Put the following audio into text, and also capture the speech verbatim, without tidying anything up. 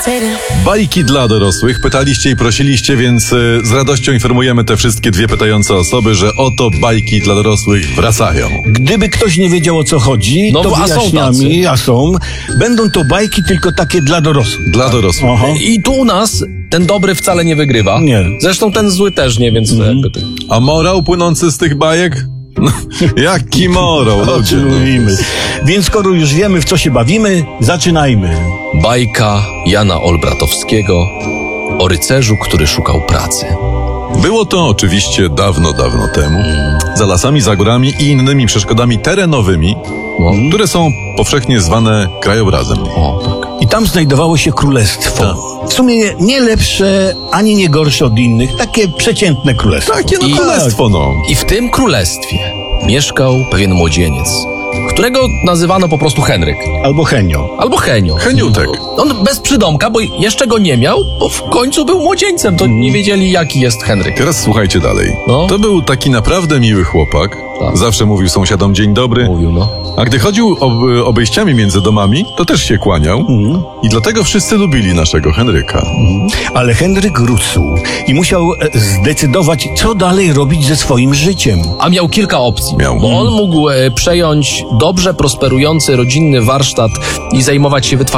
Bajki dla dorosłych. Pytaliście i prosiliście, więc y, z radością informujemy te wszystkie dwie pytające osoby, że oto bajki dla dorosłych wracają. Gdyby ktoś nie wiedział, o co chodzi, No, to a są wyjaśniamy, a są. Będą to bajki tylko takie dla dorosłych. Dla dorosłych. Aha. I tu u nas ten dobry wcale nie wygrywa. Nie. Zresztą ten zły też nie, więc Mhm. jakby to... A morał płynący z tych bajek? No, jaki morał, O ludzie. czym No. mówimy. Więc skoro już wiemy, w co się bawimy, zaczynajmy. Bajka Jana Olbratowskiego o rycerzu, który szukał pracy. Było to oczywiście dawno, dawno temu. Za lasami, za górami i innymi przeszkodami terenowymi, No. które są powszechnie zwane krajobrazem. O, tak. I tam znajdowało się królestwo. Tak. W sumie nie lepsze, ani nie gorsze od innych. Takie przeciętne królestwo. Takie no I- królestwo, no. I w tym królestwie mieszkał pewien młodzieniec, którego nazywano po prostu Henryk. Albo Henio. Albo Henio. Heniutek. On bez przydomka, bo jeszcze go nie miał, bo w końcu był młodzieńcem. To nie wiedzieli, jaki jest Henryk. Teraz słuchajcie dalej. No. To był taki naprawdę miły chłopak. Tak. Zawsze mówił sąsiadom dzień dobry. Mówił, no. A gdy chodził ob, obejściami między domami, to też się kłaniał. I dlatego wszyscy lubili naszego Henryka. Ale Henryk rósł i musiał e, zdecydować, co dalej robić ze swoim życiem. A miał kilka opcji. Miał. Bo on mógł e, przejąć dobrze prosperujący rodzinny warsztat i zajmować się wytwarzaniem